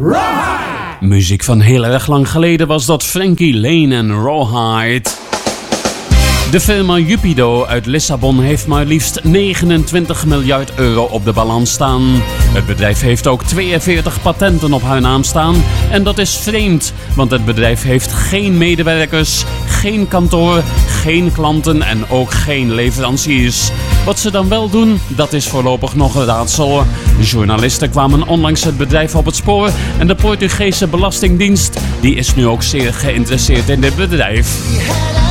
Rawhide! Muziek van heel erg lang geleden was dat Frankie Lane en Rawhide. De firma Jupido uit Lissabon heeft maar liefst 29 miljard euro op de balans staan. Het bedrijf heeft ook 42 patenten op haar naam staan. En dat is vreemd, want het bedrijf heeft geen medewerkers, geen kantoor, geen klanten en ook geen leveranciers. Wat ze dan wel doen, dat is voorlopig nog een raadsel. Journalisten kwamen onlangs het bedrijf op het spoor en de Portugese Belastingdienst die is nu ook zeer geïnteresseerd in dit bedrijf.